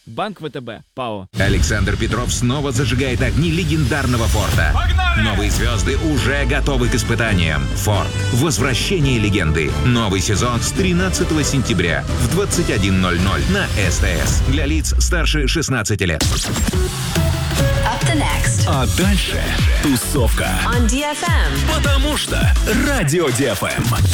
Банк ВТБ, ПАО. Александр Петров снова зажигает огни легендарного Форда. Погнали! Новые звезды уже готовы к испытаниям. Форд. Возвращение легенды. Новый сезон с 13 сентября в 21:00 на СТС. Для лиц старше 16 лет. Up the next А дальше тусовка. on DFM. Потому что Радио DFM.